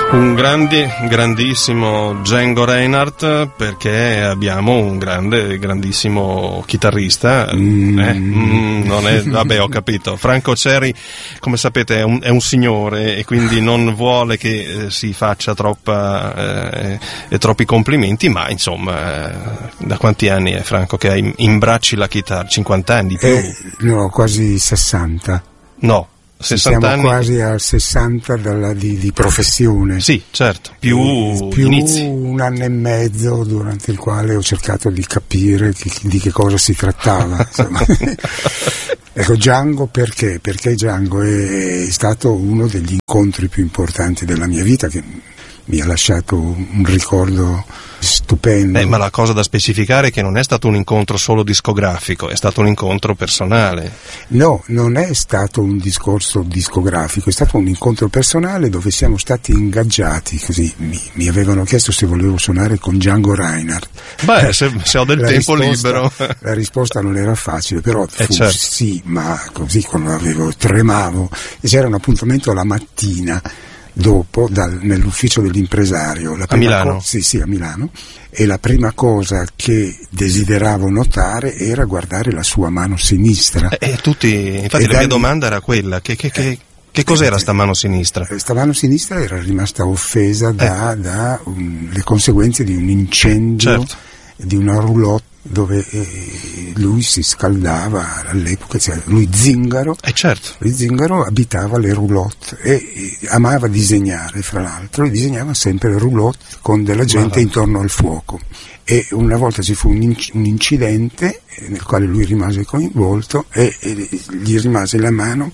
Un grandissimo Django Reinhardt, perché abbiamo un grandissimo chitarrista. Non è, vabbè, ho capito. Franco Cerri, come sapete, è un signore e quindi non vuole che si faccia troppi complimenti, ma insomma, da quanti anni è Franco che hai in bracci la chitarra? 50 anni di più? No, quasi 60. No. 60 siamo anni. Quasi a 60 di professione. Sì, certo, più inizi. Un anno e mezzo durante il quale ho cercato di capire di che cosa si trattava. Ecco, Django perché? Perché Django è stato uno degli incontri più importanti della mia vita, che mi ha lasciato un ricordo stupendo. Ma la cosa da specificare è che non è stato un incontro solo discografico, è stato un incontro personale. No, non è stato un discorso discografico, è stato un incontro personale dove siamo stati ingaggiati, così mi avevano chiesto se volevo suonare con Django Reinhardt. Beh, se ho del tempo libero. La risposta non era facile, però certo. Sì, ma così quando tremavo, e c'era un appuntamento la mattina dopo nell'ufficio dell'impresario. A Milano? Sì, a Milano. E la prima cosa che desideravo notare era guardare la sua mano sinistra. Infatti la mia domanda era quella, che cos'era sta mano sinistra? Sta mano sinistra era rimasta offesa da le conseguenze di un incendio, certo, di una roulotte dove lui si scaldava all'epoca, lui Zingaro, certo. Lui Zingaro abitava le roulotte e amava disegnare, fra l'altro, e disegnava sempre le roulotte con della gente intorno al fuoco. E una volta ci fu un incidente nel quale lui rimase coinvolto e gli rimase la mano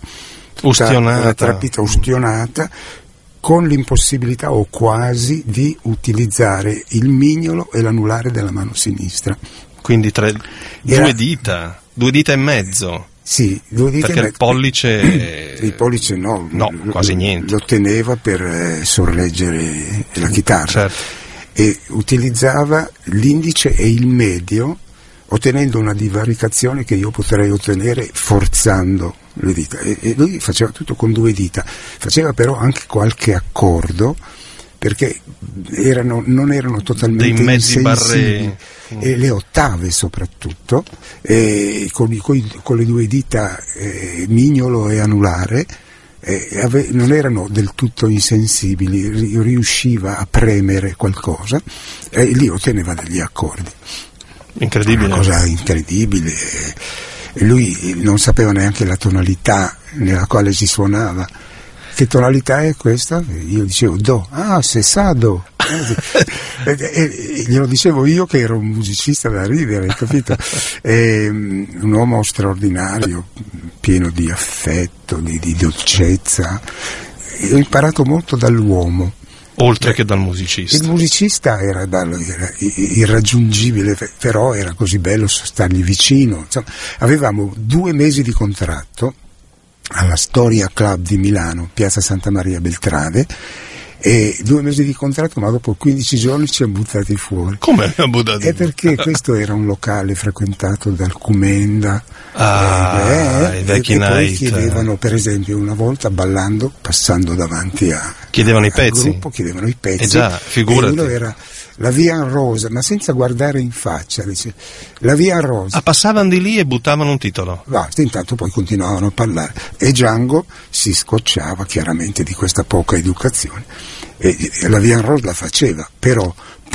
ustionata, con l'impossibilità o quasi di utilizzare il mignolo e l'anulare della mano sinistra. Quindi due dita e mezzo. Sì, 2 dita perché e mezzo. Il pollice... Il pollice no, quasi niente. Lo teneva per sorreggere la chitarra. Certo. E utilizzava l'indice e il medio, ottenendo una divaricazione che io potrei ottenere forzando le dita. E lui faceva tutto con 2 dita. Faceva però anche qualche accordo, perché non erano totalmente dei mezzi insensibili, e le ottave soprattutto, con le 2 dita mignolo e anulare, non erano del tutto insensibili, riusciva a premere qualcosa e lì otteneva degli accordi. Incredibile. Una cosa incredibile. E lui non sapeva neanche la tonalità nella quale si suonava. Che tonalità è questa? Io dicevo do. Se sa do. E glielo dicevo io che ero un musicista da ridere, capito? Un uomo straordinario, pieno di affetto, di dolcezza. E ho imparato molto dall'uomo. Oltre che dal musicista. Il musicista era irraggiungibile, però era così bello stargli vicino. Insomma, avevamo 2 mesi di contratto alla Storia Club di Milano, Piazza Santa Maria Beltrade, e 2 mesi di contratto, ma dopo 15 giorni ci hanno buttati fuori. Come hanno buttati fuori? Perché questo era un locale frequentato dal Comenda, i vecchi e night. Poi chiedevano, per esempio, una volta ballando, passando davanti chiedevano i pezzi. al gruppo, chiedevano i pezzi. Già, figurati. E uno era la Via Rosa, ma senza guardare in faccia, dice la Via Rosa. Passavano di lì e buttavano un titolo. Basta, intanto poi continuavano a parlare e Django si scocciava chiaramente di questa poca educazione e la Via Rosa la faceva, però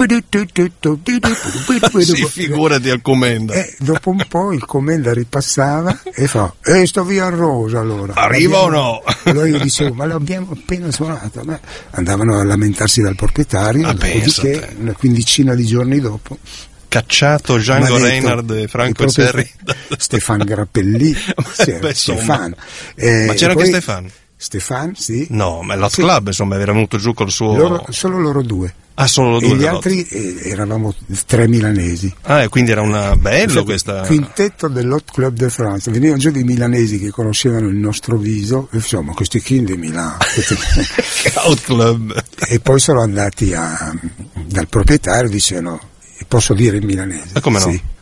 si figurati al Comenda. Dopo un po' il Comenda ripassava e fa sto Via Rosa allora arriva o no? Allora io dicevo ma l'abbiamo appena suonato, andavano a lamentarsi dal proprietario, dopodiché una quindicina di giorni dopo cacciato Django Reinhardt e Franco Cerri. Stefan Grappelli. Stefan. Ma c'era anche Stefan? Stefan, sì. No, ma l'Hot Club, insomma, era venuto giù col suo... Solo loro 2. Solo loro 2. E gli altri eravamo 3 milanesi. E quindi era una bello questa... Quintetto dell'Hot Club de France. Venivano giù dei milanesi che conoscevano il nostro viso, e insomma, questi qui di Milano. Hot Club. E poi sono andati dal proprietario, dicevano, posso dire in milanese? Come no? Sì.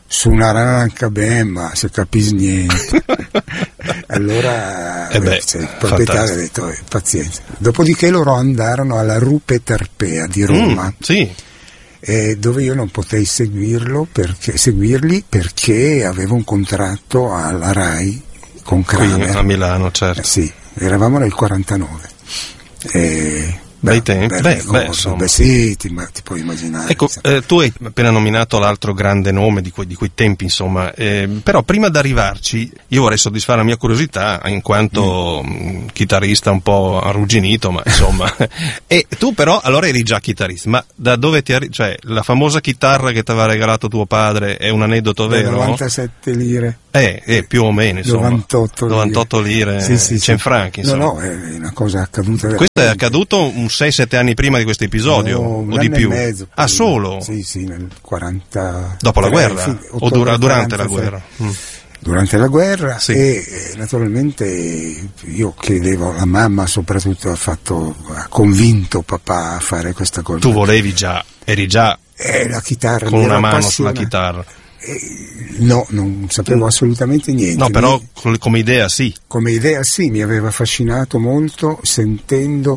suonaranca bene, ma se capisci niente. Allora il proprietario ha detto pazienza. Dopodiché loro andarono alla Rupe Tarpea di Roma, sì. Dove io non potei seguirli perché avevo un contratto alla RAI con Kramer. Qui a Milano, certo. Sì, eravamo nel 49. Bei tempi, insomma. Sì, ti puoi immaginare. Ecco, tu hai appena nominato l'altro grande nome di quei tempi, insomma, però prima di arrivarci io vorrei soddisfare la mia curiosità in quanto chitarrista un po' arrugginito, ma insomma. E tu però allora eri già chitarrista, ma da dove cioè la famosa chitarra che ti aveva regalato tuo padre è un aneddoto vero? 97 lire. Più o meno, insomma. 98 lire. Sì. Cenfranchi, insomma. No, è una cosa accaduta. Questo è accaduto un 6-7 anni prima di questo episodio, o di più? Un anno e mezzo. Solo? Sì, nel 40. Dopo la guerra? O durante la guerra? Durante la guerra, sì. E naturalmente io chiedevo, la mamma soprattutto ha convinto papà a fare questa cosa. Tu eri già la chitarra, con una mano sulla chitarra. No, non sapevo assolutamente niente. No, però come idea sì. Come idea sì, mi aveva affascinato molto sentendo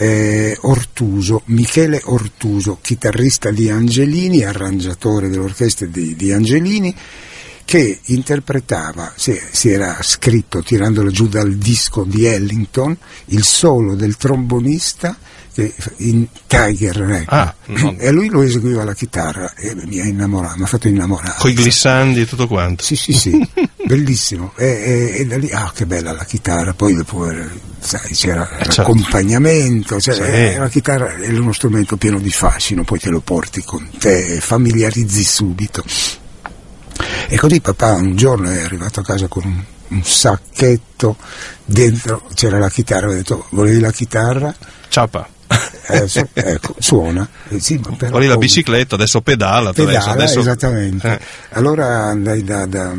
Michele Ortuso, chitarrista di Angelini, arrangiatore dell'orchestra di Angelini, che interpretava, si era scritto tirandolo giù dal disco di Ellington, il solo del trombonista in Tiger Records, e lui lo eseguiva alla chitarra e mi ha fatto innamorare. Coi glissandi e tutto quanto. Sì, bellissimo. E da lì, che bella la chitarra, poi dopo c'era l'accompagnamento, la chitarra è uno strumento pieno di fascino, poi te lo porti con te, familiarizzi subito. E così papà un giorno è arrivato a casa con un sacchetto, dentro c'era la chitarra, ho detto volevi la chitarra? Ciapa. Ecco, suona. Sì, volevi la bicicletta, adesso pedala adesso. Esattamente. Allora andai da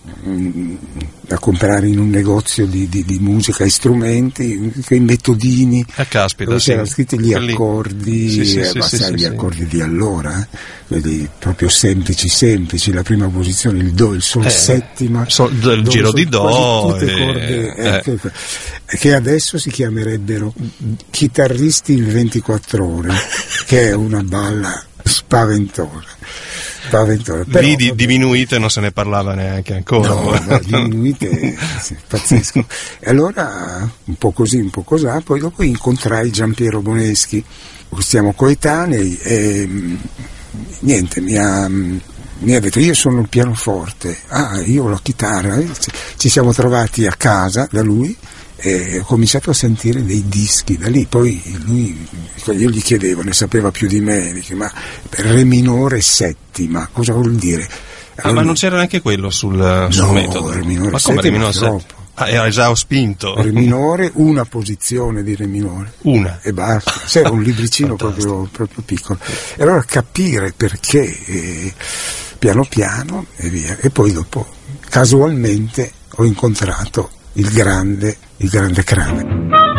comprare in un negozio di musica e strumenti, quei metodini, caspita, dove c'erano scritti gli accordi, gli accordi di allora, quelli proprio semplici, la prima posizione, il do, il sol settima, il giro di do, tutte corde, che adesso si chiamerebbero chitarristi in 24 ore, che è una balla spaventosa. Però, lì diminuite non se ne parlava neanche ancora. No, diminuite, pazzesco. E allora un po' così, un po' così, poi dopo incontrai Giampiero Boneschi, siamo coetanei e niente, mi ha detto io sono il pianoforte, io la chitarra, ci siamo trovati a casa da lui e ho cominciato a sentire dei dischi da lì. Poi io gli chiedevo, ne sapeva più di me, dice, ma re minore settima cosa vuol dire? Allora, ma non c'era neanche quello sul metodo? Re minore ma settima, come re minore troppo. Era già spinto. Re minore, una posizione di re minore, una e basta. C'era un libricino proprio piccolo, e allora capire perché, piano piano e via. E poi dopo casualmente ho incontrato il grande Kramer.